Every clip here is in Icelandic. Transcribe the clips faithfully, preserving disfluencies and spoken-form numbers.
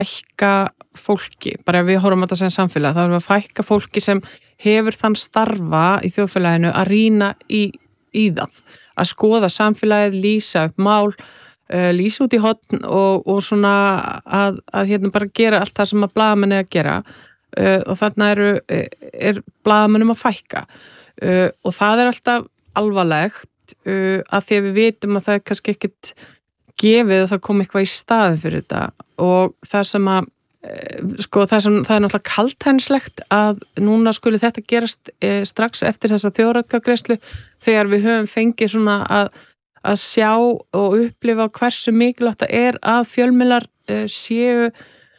fækka fólki, bara ef við horfum að þetta sem samfélag, þá erum við að fækka fólki sem hefur þann starfa í þjóðfélaginu að rýna í, í það, að skoða samfélagið, lýsa upp mál, uh, lýsa út í horn og, og svona að, að hérna bara gera allt það sem að blaðamenn er að gera uh, og þarna eru, er blaðamennum að fækka uh, og það er alltaf alvarlegt uh, að því að við vitum að það er kannski ekkit gefið að það kom eitthvað í staði fyrir þetta og það sem að sko það, sem, það er náttúrulega kaldhæðnislegt að núna skuli þetta gerast e, strax eftir þessa þjóðaratkvæðagreiðslu þegar við höfum fengið svona að, að sjá og upplifa hversu mikilvægt það er að fjölmiðlar e, séu,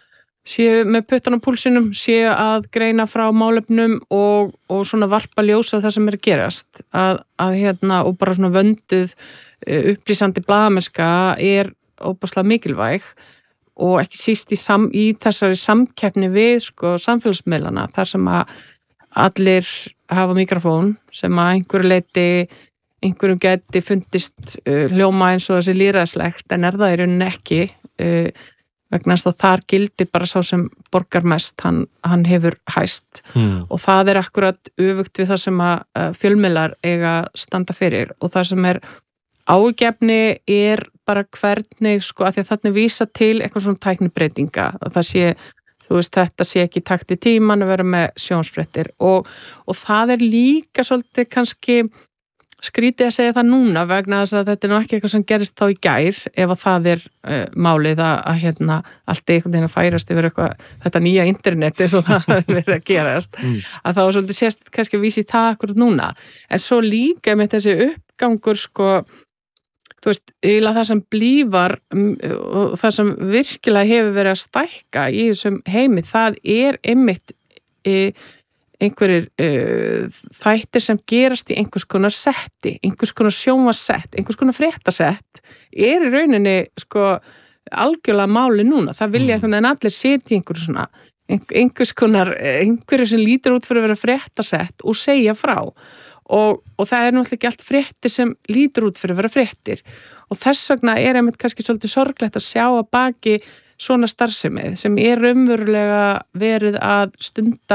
séu með puttan á púlsinum, séu að greina frá málefnum og, og svona varpa ljósa það sem er að gerast að, að hérna og bara svona vönduð upplýsandi blaðamennska er óbúslega mikilvæg og ekki síst í, sam, í þessari samkeppni við sko samfélagsmiðlana þar sem að allir hafa mikrofón sem að einhverju leiti einhverjum geti fundist uh, hljóma eins og þessi lýðræðislegt en er það í rauninni ekki uh, vegna þess að þar gildir bara sá sem borgar mest, hann, hann hefur hæst mm. og það er akkurat öfugt við það sem að uh, fjölmiðlar eiga standa fyrir og það sem er ágefni er bara hvernig sko að því að þarna vísa til eitthvað svona tæknibreytinga að það sé, þú veist, þetta sé ekki í takt við tíman að vera með sjónvarpsfréttir og, og það er líka svolítið kannski skrítið að segja það núna vegna þess að þetta er nú ekki eitthvað sem gerist þá í gær ef að það er uh, málið að, að hérna allt einhvern veginn að færast yfir eitthvað þetta nýja interneti svo það hefur verið að gerast mm. að þá svolítið sést kannski að vísi það akkurat núna en svo líka með þessi uppgangur sko þú veist, eiginlega það sem blífar og það sem virkilega hefur verið að stækka í þessum heimi, það er einmitt e, einhverjir e, þættir sem gerast í einhvers konar setti, einhvers konar sjónvarssett, einhvers konar fréttasett, er í rauninni sko algjörlega máli núna. Það vilja einhvern veginn allir setja í einhverju svona, einhvers konar, einhverju sem lítur út fyrir að vera fréttasett og segja frá. Og, og það er náttúrulega ekki allt fréttir sem lítur út fyrir að vera fréttir og þess vegna er einmitt kannski svolítið sorglegt að sjá að baki svona starfsemið sem er raunverulega verið að stunda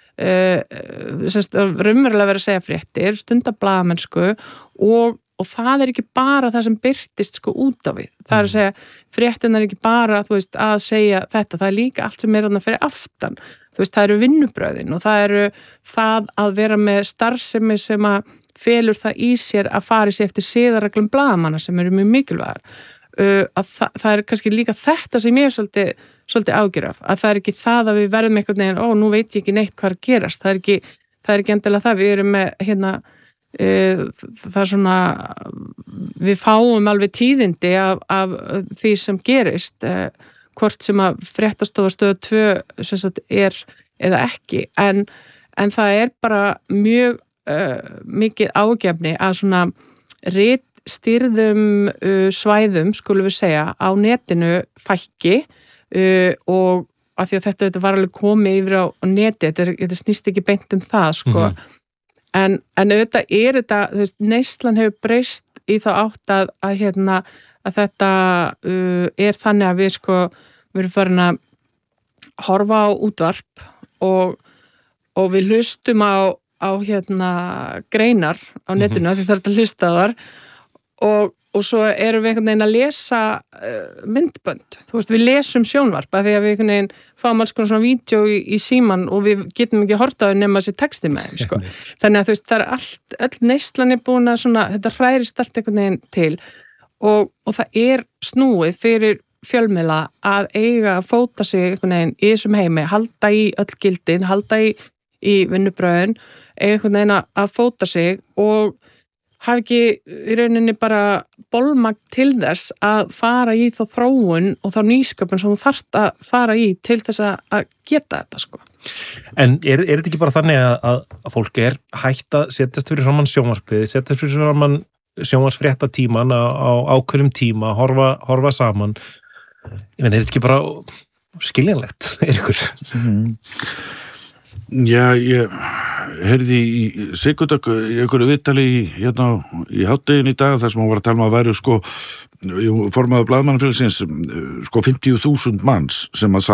uh, semst, raunverulega verið að segja fréttir, stunda blaðamennsku og, og það er ekki bara það sem birtist sko út af við, það er að segja fréttin er ekki bara þú veist, að segja þetta, það er líka allt sem er þarna fyrir aftan. Þú veist, það eru vinnubröðin og það eru það að vera með starfsemi sem að felur það í sér að fara sér eftir siðareglum blaðamanna sem eru mjög mikilvægar. Uh, að það, það er kannski líka þetta sem ég er svolítið, svolítið ágjur af, að það er ekki það að við verðum einhvern veginn, ó, nú veit ég ekki neitt hvað er að gerast, það er ekki, það er ekki endilega það, við erum með, hérna, uh, það er svona, við fáum alveg tíðindi af, af því sem gerist, uh, hvort sem að fréttastofa stöð tvö sem sagt er eða ekki en, en það er bara mjög uh, mikið ágefni að svona ritstýrðum uh, svæðum skulum við segja á netinu fækki uh, og af því að þetta, þetta var alveg komið yfir á, á neti, þetta, þetta snýst ekki beint um það sko mm-hmm. en, en auðvitað er þetta, þú veist, neyslan hefur breyst í þá átt að, að hérna að þetta uh, er þannig að við sko við erum farin að horfa á útvarp og, og við hlustum á, á hérna greinar á netinu mm-hmm. því það er að hlusta á þar og, og svo erum við einhvern veginn að lesa uh, myndbönd, þú veist við lesum sjónvarp að því að við einhvern veginn fáum alls konar svona vídeo í, í síman og við getum ekki hort á þau nema þessi texti með þeim sko. Þannig að þú veist það er allt, öll neyslan er búin að svona, þetta hrærist allt einhvern veginn til og, og það er snúið fyrir fjölmiðla að eiga að fóta sig einhvern veginn í þessum heimi, halda í öll gildin, halda í, í vinnubröðin, eiga einhvern veginn að fóta sig og hafa ekki í rauninni bara bolmagn til þess að fara í þá þróun og þá nýsköpun sem þú þarft að fara í til þess að geta þetta sko. En er, er þetta ekki bara þannig að, að fólk er hægt að setjast fyrir framann sjónvarpið, setjast fyrir framann sjónvarsfréttatíman á, á ákveðnum tíma, horfa, horfa saman ég meina, er þetta ekki bara skiljanlegt, er ykkur? Mm. Já, ég heyrði í Sigurdag í einhverju viðtali í, hérna, í hádeginu í dag þar sem hann var að tala um að væru sko formaður blaðamannafélagsins sko fimmtíu þúsund manns sem að